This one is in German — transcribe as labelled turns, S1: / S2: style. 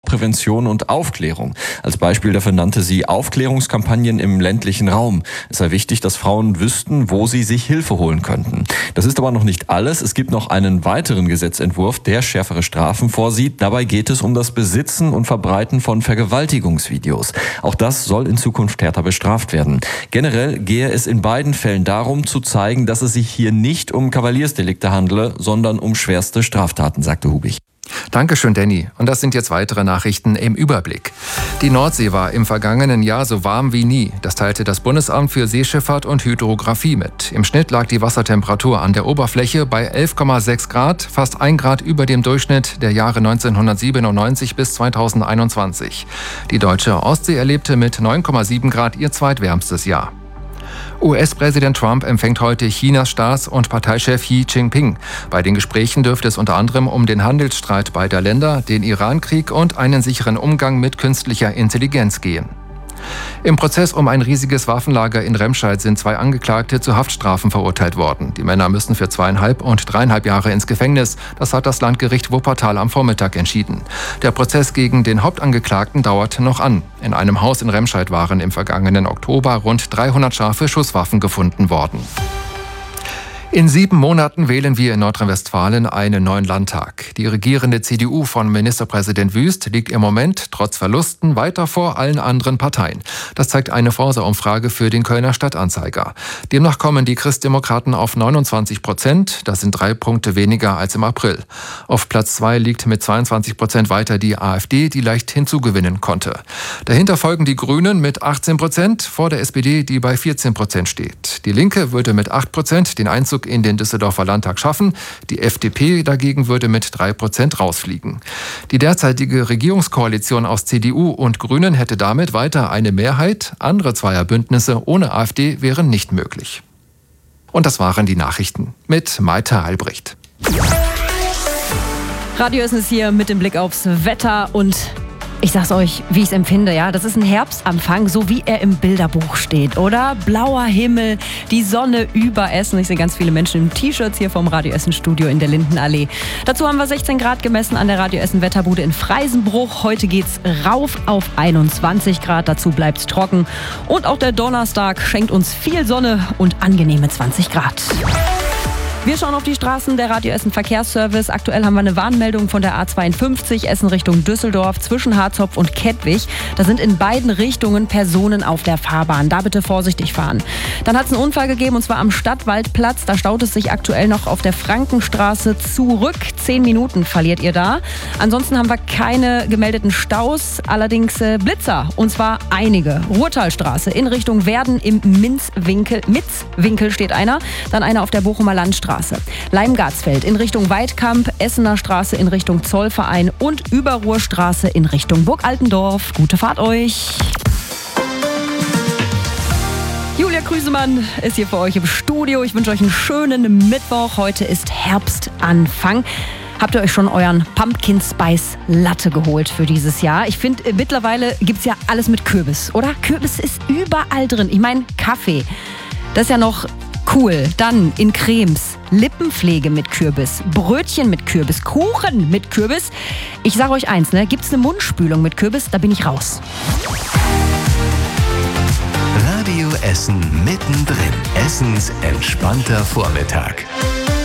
S1: Suchtprävention und Aufklärung. Als Beispiel dafür nannte sie Aufklärungskampagnen im ländlichen Raum. Es sei wichtig, dass Frauen wüssten, wo sie sich Hilfe holen könnten. Das ist aber noch nicht alles. Es gibt noch einen weiteren Gesetzentwurf, der schärfere Strafen vorsieht. Dabei geht es um das Besitzen und Verbreiten von Vergewaltigungsvideos. Auch das soll in Zukunft härter bestraft werden. Generell gehe es in beiden Fällen darum, zu zeigen, dass es sich hier nicht um Kavaliersdelikte handele, sondern um schwerste Straftaten, sagte Hubig.
S2: Dankeschön, Danny. Und das sind jetzt weitere Nachrichten im Überblick. Die Nordsee war im vergangenen Jahr so warm wie nie. Das teilte das Bundesamt für Seeschifffahrt und Hydrographie mit. Im Schnitt lag die Wassertemperatur an der Oberfläche bei 11,6 Grad, fast 1 Grad über dem Durchschnitt der Jahre 1997 bis 2021. Die deutsche Ostsee erlebte mit 9,7 Grad ihr zweitwärmstes Jahr. US-Präsident Trump empfängt heute Chinas Staats- und Parteichef Xi Jinping. Bei den Gesprächen dürfte es unter anderem um den Handelsstreit beider Länder, den Iran-Krieg und einen sicheren Umgang mit künstlicher Intelligenz gehen. Im Prozess um ein riesiges Waffenlager in Remscheid sind 2 Angeklagte zu Haftstrafen verurteilt worden. Die Männer müssen für 2,5 und 3,5 Jahre ins Gefängnis. Das hat das Landgericht Wuppertal am Vormittag entschieden. Der Prozess gegen den Hauptangeklagten dauert noch an. In einem Haus in Remscheid waren im vergangenen Oktober rund 300 scharfe Schusswaffen gefunden worden. In 7 Monaten wählen wir in Nordrhein-Westfalen einen neuen Landtag. Die regierende CDU von Ministerpräsident Wüst liegt im Moment trotz Verlusten weiter vor allen anderen Parteien. Das zeigt eine Forsa-Umfrage für den Kölner Stadtanzeiger. Demnach kommen die Christdemokraten auf 29%. Das sind 3 Punkte weniger als im April. Auf Platz 2 liegt mit 22% weiter die AfD, die leicht hinzugewinnen konnte. Dahinter folgen die Grünen mit 18%, vor der SPD, die bei 14% steht. Die Linke würde mit 8% den Einzug in den Düsseldorfer Landtag schaffen. Die FDP dagegen würde mit 3% rausfliegen. Die derzeitige Regierungskoalition aus CDU und Grünen hätte damit weiter eine Mehrheit. Andere Zweierbündnisse ohne AfD wären nicht möglich. Und das waren die Nachrichten mit Maite Albrecht.
S3: Radio Essen ist hier mit dem Blick aufs Wetter und ich sag's euch, wie ich es empfinde, ja. Das ist ein Herbstanfang, so wie er im Bilderbuch steht, oder? Blauer Himmel, die Sonne über Essen. Ich sehe ganz viele Menschen in T-Shirts hier vom Radio Essen Studio in der Lindenallee. Dazu haben wir 16 Grad gemessen an der Radio Essen Wetterbude in Freisenbruch. Heute geht's rauf auf 21 Grad. Dazu bleibt's trocken. Und auch der Donnerstag schenkt uns viel Sonne und angenehme 20 Grad. Wir schauen auf die Straßen der Radio Essen Verkehrsservice. Aktuell haben wir eine Warnmeldung von der A52 Essen Richtung Düsseldorf zwischen Harzopf und Kettwig. Da sind in beiden Richtungen Personen auf der Fahrbahn. Da bitte vorsichtig fahren. Dann hat es einen Unfall gegeben und zwar am Stadtwaldplatz. Da staut es sich aktuell noch auf der Frankenstraße zurück. 10 Minuten verliert ihr da. Ansonsten haben wir keine gemeldeten Staus, allerdings Blitzer. Und zwar einige. Ruhrtalstraße in Richtung Werden im Mitzwinkel steht einer. Dann einer auf der Bochumer Landstraße. Leimgartsfeld in Richtung Weidkamp, Essener Straße in Richtung Zollverein und Überruhrstraße in Richtung Burg Altendorf. Gute Fahrt euch! Julia Krüsemann ist hier für euch im Studio. Ich wünsche euch einen schönen Mittwoch. Heute ist Herbstanfang. Habt ihr euch schon euren Pumpkin Spice Latte geholt für dieses Jahr? Ich finde, mittlerweile gibt es ja alles mit Kürbis, oder? Kürbis ist überall drin. Ich meine, Kaffee, das ist ja noch cool. Dann in Cremes, Lippenpflege mit Kürbis, Brötchen mit Kürbis, Kuchen mit Kürbis. Ich sage euch eins, ne? Gibt's eine Mundspülung mit Kürbis, da bin ich raus.
S4: Radio Essen mittendrin. Essens entspannter Vormittag.